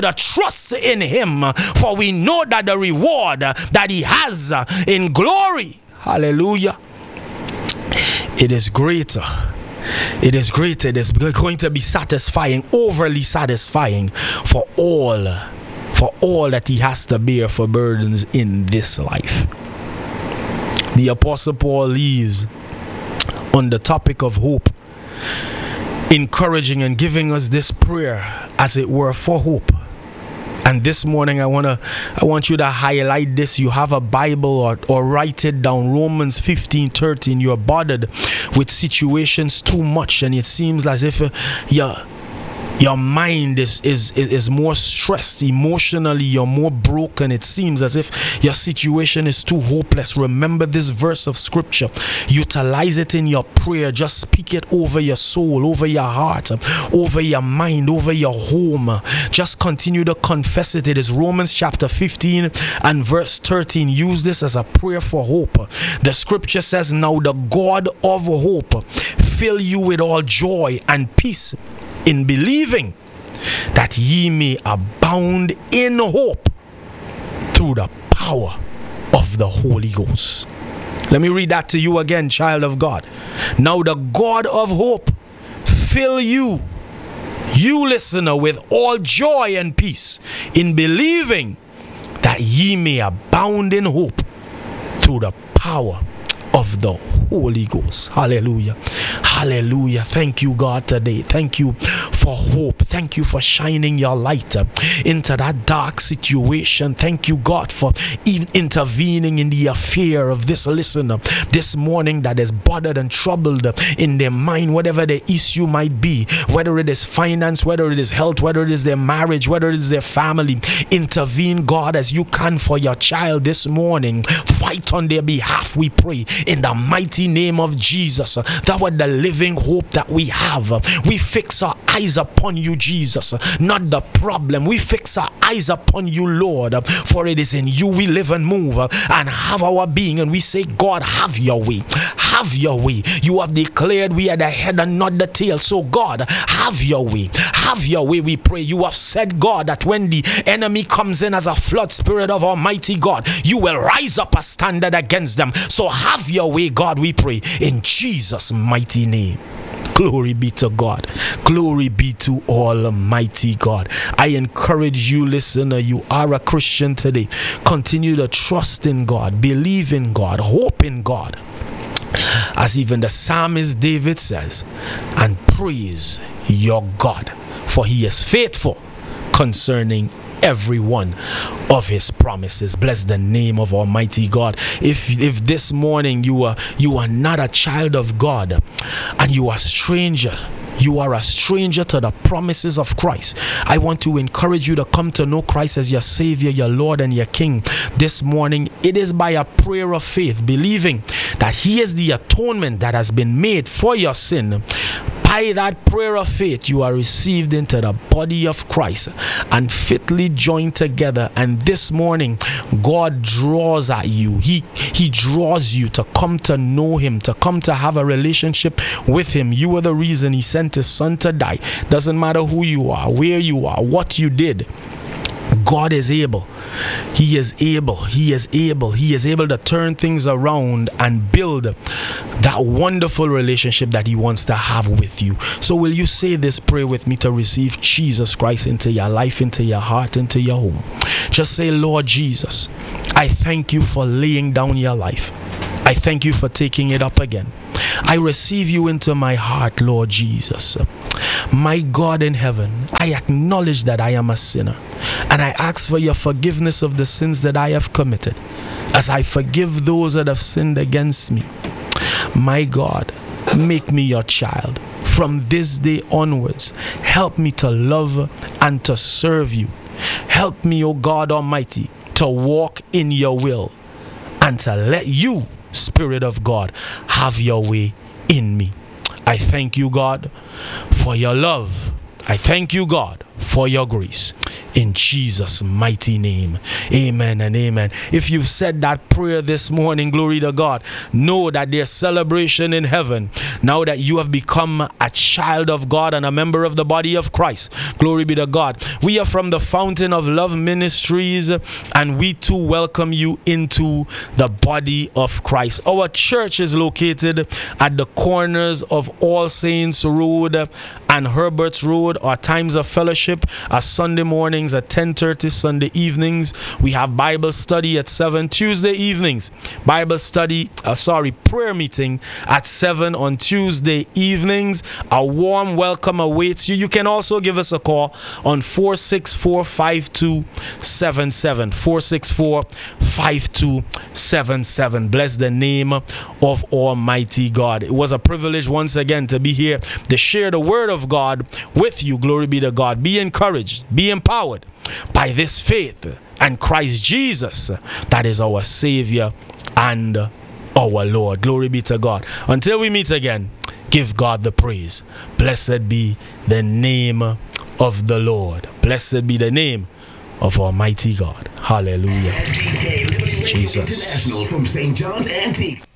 the trust in him, for we know that the reward that he has in glory, hallelujah, it is greater. It is greater. It is going to be satisfying, overly satisfying for all that he has to bear for burdens in this life. The Apostle Paul leaves on the topic of hope, encouraging and giving us this prayer, as it were, for hope. And this morning I want you to highlight this. You have a Bible, or write it down. Romans 15:13. You're bothered with situations too much, and it seems as if your mind is more stressed. Emotionally, you're more broken. It seems as if your situation is too hopeless. Remember this verse of scripture. Utilize it in your prayer. Just speak it over your soul, over your heart, over your mind, over your home. Just continue to confess it. It is Romans chapter 15 and verse 13. Use this as a prayer for hope. The scripture says, "Now the God of hope fill you with all joy and peace in believing, that ye may abound in hope through the power of the Holy Ghost." Let me read that to you again, child of God. "Now the God of hope fill you listener, with all joy and peace in believing, that ye may abound in hope through the power of the Holy Ghost." Hallelujah. Hallelujah. Thank you, God, today. Thank you for hope. Thank you for shining your light into that dark situation. Thank you, God, for intervening in the affair of this listener this morning that is bothered and troubled in their mind, whatever the issue might be, whether it is finance, whether it is health, whether it is their marriage, whether it is their family. Intervene, God, as you can for your child this morning. Fight on their behalf, we pray, in the mighty name of Jesus. That was the living hope that we have. We fix our eyes upon you, Jesus, not the problem. We fix our eyes upon you, Lord, for it is in you we live and move and have our being. And we say, God, have your way. Have your way. You have declared we are the head and not the tail. So God, have your way. Have your way, we pray. You have said, God, that when the enemy comes in as a flood, Spirit of Almighty God, you will rise up a standard against them. So have your way, God, we pray, in Jesus' mighty name. Glory be to God. Glory be to Almighty God. I encourage you, listener, you are a Christian today. Continue to trust in God, believe in God, hope in God. As even the psalmist David says, and praise your God, for he is faithful concerning every one of his promises. Bless the name of Almighty God. If this morning you are not a child of God and you are a stranger to the promises of Christ, I want to encourage you to come to know Christ as your Savior, your Lord, and your King this morning. It is by a prayer of faith, believing that he is the atonement that has been made for your sin. By that prayer of faith, you are received into the body of Christ and fitly joined together. And this morning, God draws at you. He draws you to come to know him, to come to have a relationship with him. You are the reason he sent his son to die. Doesn't matter who you are, where you are, what you did. God is able. He is able. He is able. He is able to turn things around and build that wonderful relationship that he wants to have with you. So will you say this prayer with me to receive Jesus Christ into your life, into your heart, into your home? Just say, Lord Jesus, I thank you for laying down your life. I thank you for taking it up again. I receive you into my heart, Lord Jesus. My God in heaven, I acknowledge that I am a sinner, and I ask for your forgiveness of the sins that I have committed, as I forgive those that have sinned against me. My God, make me your child. From this day onwards, help me to love and to serve you. Help me, O God Almighty, to walk in your will and to let you, Spirit of God, have your way in me. I thank you, God, for your love. I thank you, God, for your grace. In Jesus' mighty name. Amen and amen. If you've said that prayer this morning, glory to God, know that there's celebration in heaven now that you have become a child of God and a member of the body of Christ. Glory be to God. We are from the Fountain of Love Ministries, and we too welcome you into the body of Christ. Our church is located at the corners of All Saints Road and Herbert's Road. Our times of fellowship are Sunday mornings at 10:30, Sunday evenings we have Bible study at 7, Tuesday evenings prayer meeting at 7 on Tuesday evenings. A warm welcome awaits you. You can also give us a call on 464-5277, 464-5277. Bless the name of Almighty God. It was a privilege once again to be here to share the word of God with you. Glory be to God. Be encouraged, be empowered by this faith and Christ Jesus, that is our Savior and our Lord. Glory be to God. Until we meet again, give God the praise. Blessed be the name of the Lord. Blessed be the name of Almighty God. Hallelujah. Jesus. International from St. John's Antique.